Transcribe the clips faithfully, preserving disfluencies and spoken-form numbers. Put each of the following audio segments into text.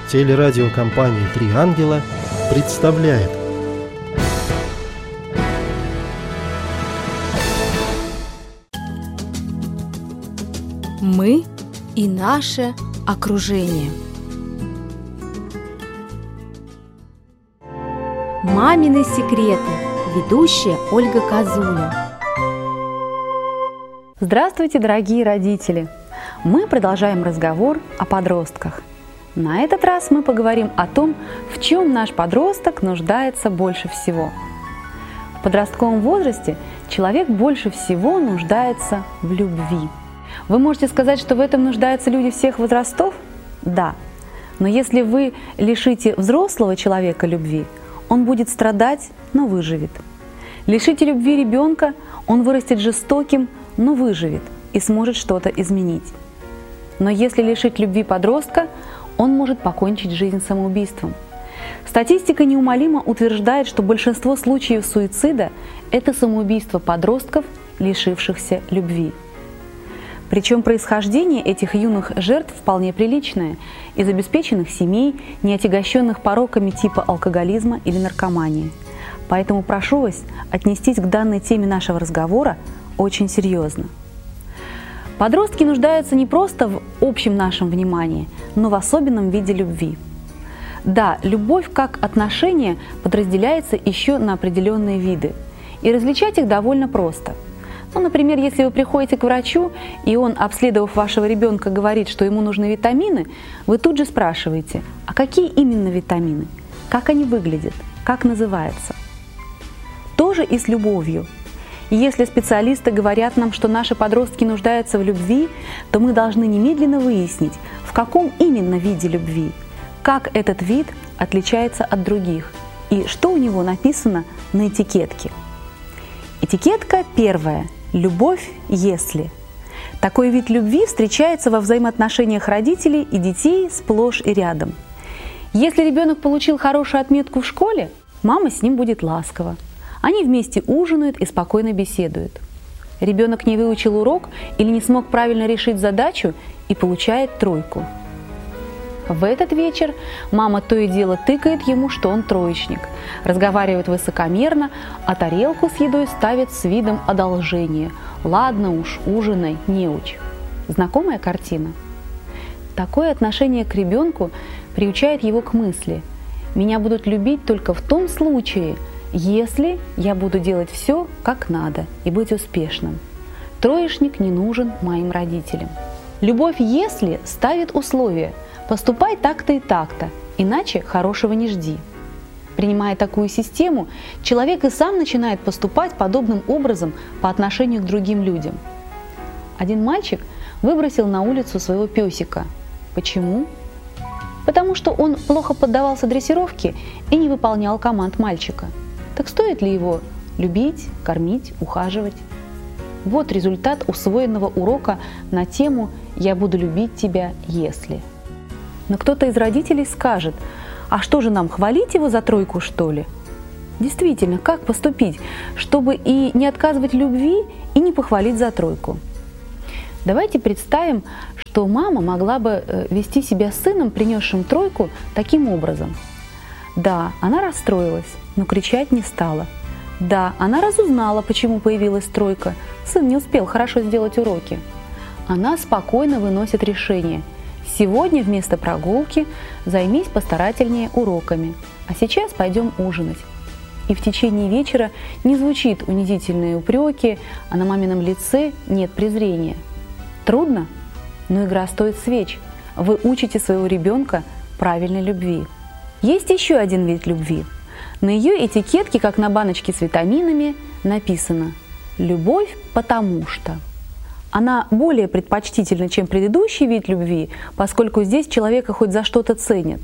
Телерадиокомпания «Три ангела» представляет. Мы и наше окружение. Мамины секреты. Ведущая Ольга Козуля. Здравствуйте, дорогие родители! Мы продолжаем разговор о подростках. На этот раз мы поговорим о том, в чем наш подросток нуждается больше всего. В подростковом возрасте человек больше всего нуждается в любви. Вы можете сказать, что в этом нуждаются люди всех возрастов? Да. Но если вы лишите взрослого человека любви, он будет страдать, но выживет. Лишите любви ребенка, он вырастет жестоким, но выживет и сможет что-то изменить. Но если лишить любви подростка, он может покончить жизнь самоубийством. Статистика неумолимо утверждает, что большинство случаев суицида – это самоубийство подростков, лишившихся любви. Причем происхождение этих юных жертв вполне приличное – из обеспеченных семей, не отягощенных пороками типа алкоголизма или наркомании. Поэтому прошу вас отнестись к данной теме нашего разговора очень серьезно. Подростки нуждаются не просто в общем нашем внимании, но в особенном виде любви. Да, любовь как отношение подразделяется еще на определенные виды, и различать их довольно просто. Ну, например, если вы приходите к врачу, и он, обследовав вашего ребенка, говорит, что ему нужны витамины, вы тут же спрашиваете, а какие именно витамины, как они выглядят, как называются. Тоже и с любовью. И если специалисты говорят нам, что наши подростки нуждаются в любви, то мы должны немедленно выяснить, в каком именно виде любви, как этот вид отличается от других и что у него написано на этикетке. Этикетка первая – любовь если. Такой вид любви встречается во взаимоотношениях родителей и детей сплошь и рядом. Если ребенок получил хорошую отметку в школе, мама с ним будет ласкова. Они вместе ужинают и спокойно беседуют. Ребенок не выучил урок или не смог правильно решить задачу и получает тройку. В этот вечер мама то и дело тыкает ему, что он троечник, разговаривает высокомерно, а тарелку с едой ставит с видом одолжения. «Ладно уж, ужинай, неуч». Знакомая картина? Такое отношение к ребенку приучает его к мысли: «Меня будут любить только в том случае, если я буду делать все, как надо, и быть успешным. Троечник не нужен моим родителям». Любовь «если» ставит условия: поступай так-то и так-то, иначе хорошего не жди. Принимая такую систему, человек и сам начинает поступать подобным образом по отношению к другим людям. Один мальчик выбросил на улицу своего песика. Почему? Потому что он плохо поддавался дрессировке и не выполнял команд мальчика. Так стоит ли его любить, кормить, ухаживать? Вот результат усвоенного урока на тему «Я буду любить тебя, если». Но кто-то из родителей скажет: а что же нам, хвалить его за тройку, что ли? Действительно, как поступить, чтобы и не отказывать любви, и не похвалить за тройку? Давайте представим, что мама могла бы вести себя с сыном, принесшим тройку, таким образом. Да, она расстроилась, но кричать не стала. Да, она разузнала, почему появилась тройка. Сын не успел хорошо сделать уроки. Она спокойно выносит решение: сегодня вместо прогулки займись постарательнее уроками, а сейчас пойдем ужинать. И в течение вечера не звучит унизительные упреки, а на мамином лице нет презрения. Трудно? Но игра стоит свеч. Вы учите своего ребенка правильной любви. Есть еще один вид любви. На ее этикетке, как на баночке с витаминами, написано «Любовь потому что». Она более предпочтительна, чем предыдущий вид любви, поскольку здесь человека хоть за что-то ценят.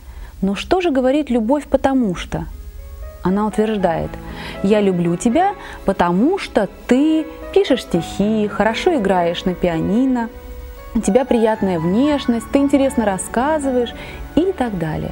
Но что же говорит любовь потому что? Она утверждает: «Я люблю тебя, потому что ты пишешь стихи, хорошо играешь на пианино, у тебя приятная внешность, ты интересно рассказываешь» и так далее.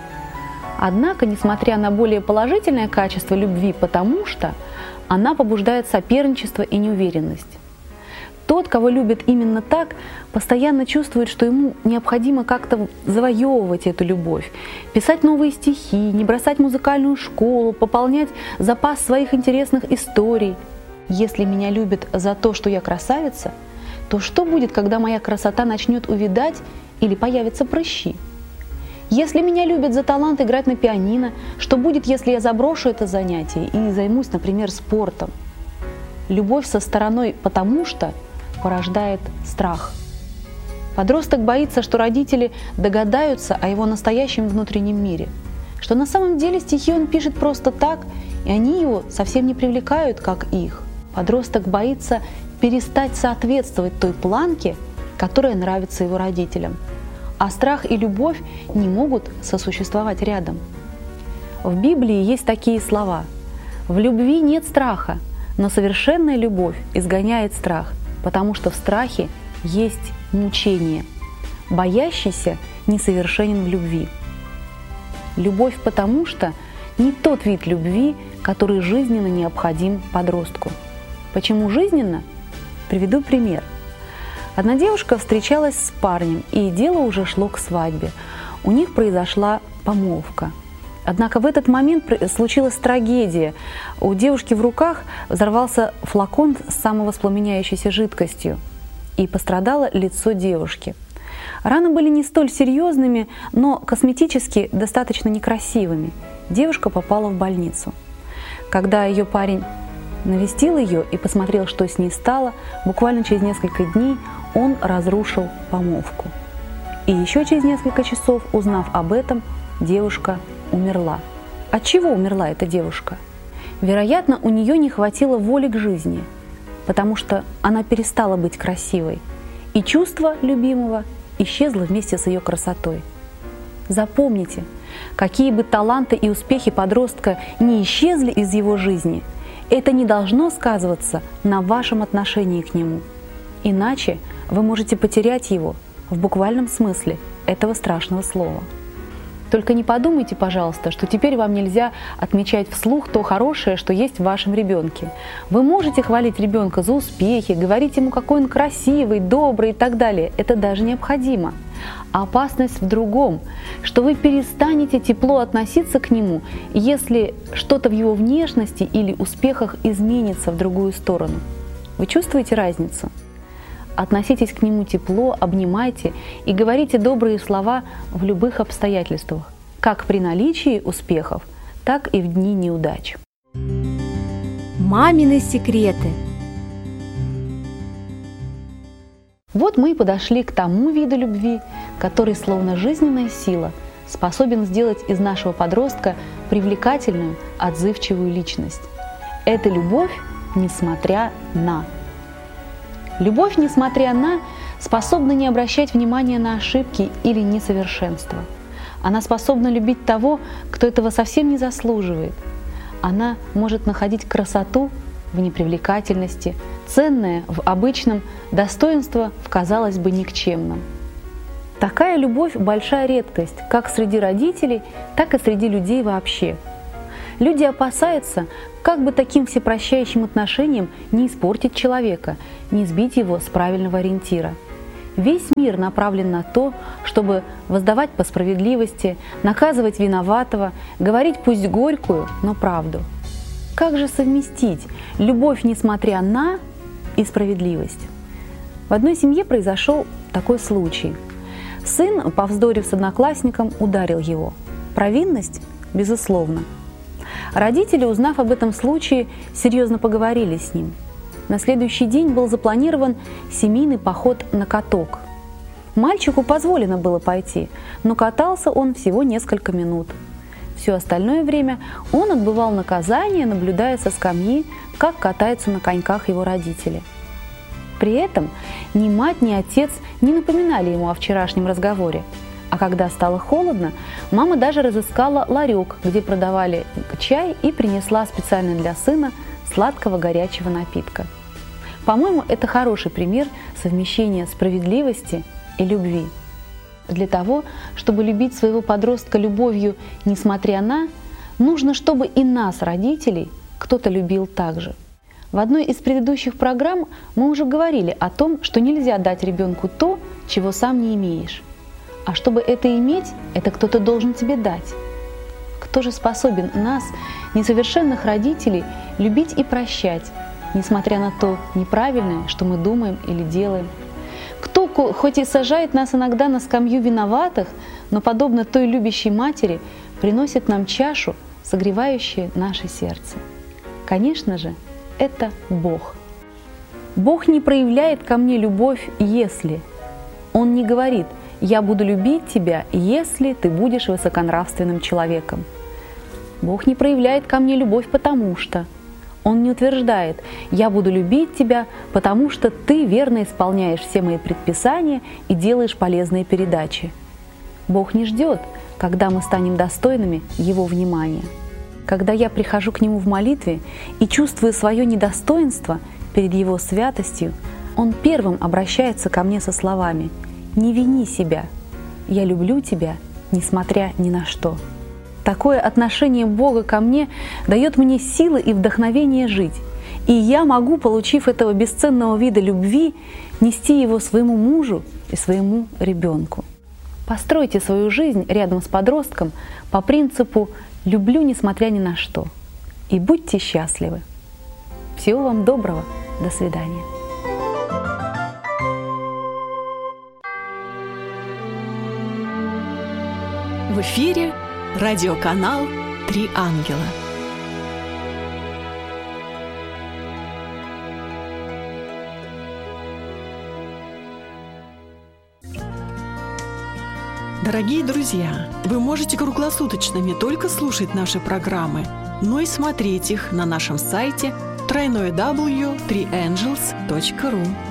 Однако, несмотря на более положительное качество любви потому что, она побуждает соперничество и неуверенность. Тот, кого любит именно так, постоянно чувствует, что ему необходимо как-то завоевывать эту любовь, писать новые стихи, не бросать музыкальную школу, пополнять запас своих интересных историй. Если меня любят за то, что я красавица, то что будет, когда моя красота начнет увядать или появятся прыщи? Если меня любят за талант играть на пианино, что будет, если я заброшу это занятие и займусь, например, спортом? Любовь со стороной «потому что» порождает страх. Подросток боится, что родители догадаются о его настоящем внутреннем мире, что на самом деле стихи он пишет просто так, и они его совсем не привлекают, как их. Подросток боится перестать соответствовать той планке, которая нравится его родителям. А страх и любовь не могут сосуществовать рядом. В Библии есть такие слова: «В любви нет страха, но совершенная любовь изгоняет страх, потому что в страхе есть мучение. Боящийся несовершенен в любви». Любовь потому что не тот вид любви, который жизненно необходим подростку. Почему жизненно? Приведу пример. Одна девушка встречалась с парнем, и дело уже шло к свадьбе. У них произошла помолвка. Однако в этот момент случилась трагедия. У девушки в руках взорвался флакон с самовоспламеняющейся жидкостью, и пострадало лицо девушки. Раны были не столь серьезными, но косметически достаточно некрасивыми. Девушка попала в больницу. Когда ее парень навестил ее и посмотрел, что с ней стало, буквально через несколько дней он разрушил помолвку. И еще через несколько часов, узнав об этом, девушка умерла. От чего умерла эта девушка? Вероятно, у нее не хватило воли к жизни, потому что она перестала быть красивой, и чувство любимого исчезло вместе с ее красотой. Запомните, какие бы таланты и успехи подростка не исчезли из его жизни, это не должно сказываться на вашем отношении к нему. Иначе вы можете потерять его в буквальном смысле этого страшного слова. Только не подумайте, пожалуйста, что теперь вам нельзя отмечать вслух то хорошее, что есть в вашем ребенке. Вы можете хвалить ребенка за успехи, говорить ему, какой он красивый, добрый и так далее. Это даже необходимо. А опасность в другом, что вы перестанете тепло относиться к нему, если что-то в его внешности или успехах изменится в другую сторону. Вы чувствуете разницу? Относитесь к нему тепло, обнимайте и говорите добрые слова в любых обстоятельствах, как при наличии успехов, так и в дни неудач. Мамины секреты. Вот мы и подошли к тому виду любви, который, словно жизненная сила, способен сделать из нашего подростка привлекательную, отзывчивую личность. Это любовь, несмотря на. Любовь, несмотря на, способна не обращать внимания на ошибки или несовершенства. Она способна любить того, кто этого совсем не заслуживает. Она может находить красоту в непривлекательности, ценное в обычном, достоинство в, казалось бы, никчемном. Такая любовь – большая редкость как среди родителей, так и среди людей вообще. Люди опасаются, как бы таким всепрощающим отношением не испортить человека, не сбить его с правильного ориентира. Весь мир направлен на то, чтобы воздавать по справедливости, наказывать виноватого, говорить пусть горькую, но правду. Как же совместить любовь, несмотря на, и справедливость? В одной семье произошел такой случай. Сын, повздорив с одноклассником, ударил его. Провинность? Безусловно. Родители, узнав об этом случае, серьезно поговорили с ним. На следующий день был запланирован семейный поход на каток. Мальчику позволено было пойти, но катался он всего несколько минут. Все остальное время он отбывал наказание, наблюдая со скамьи, как катаются на коньках его родители. При этом ни мать, ни отец не напоминали ему о вчерашнем разговоре. А когда стало холодно, мама даже разыскала ларек, где продавали чай, и принесла специально для сына сладкого горячего напитка. По-моему, это хороший пример совмещения справедливости и любви. Для того, чтобы любить своего подростка любовью, несмотря на, нужно, чтобы и нас, родителей, кто-то любил так же. В одной из предыдущих программ мы уже говорили о том, что нельзя дать ребенку то, чего сам не имеешь. А чтобы это иметь, это кто-то должен тебе дать. Кто же способен нас, несовершенных родителей, любить и прощать, несмотря на то неправильное, что мы думаем или делаем? Кто, хоть и сажает нас иногда на скамью виноватых, но, подобно той любящей матери, приносит нам чашу, согревающую наше сердце? Конечно же, это Бог. Бог не проявляет ко мне любовь, если. Он не говорит: «Я буду любить тебя, если ты будешь высоконравственным человеком». Бог не проявляет ко мне любовь, потому что. Он не утверждает: «Я буду любить тебя, потому что ты верно исполняешь все мои предписания и делаешь полезные передачи». Бог не ждет, когда мы станем достойными Его внимания. Когда я прихожу к Нему в молитве и чувствую свое недостоинство перед Его святостью, Он первым обращается ко мне со словами: «Не вини себя, я люблю тебя, несмотря ни на что». Такое отношение Бога ко мне дает мне силы и вдохновение жить, и я могу, получив этого бесценного вида любви, нести его своему мужу и своему ребенку. Постройте свою жизнь рядом с подростком по принципу «люблю, несмотря ни на что», и будьте счастливы. Всего вам доброго. До свидания. В эфире радиоканал «Три ангела». Дорогие друзья, вы можете круглосуточно не только слушать наши программы, но и смотреть их на нашем сайте дабл ю дабл ю дабл ю точка три ангелс точка ру.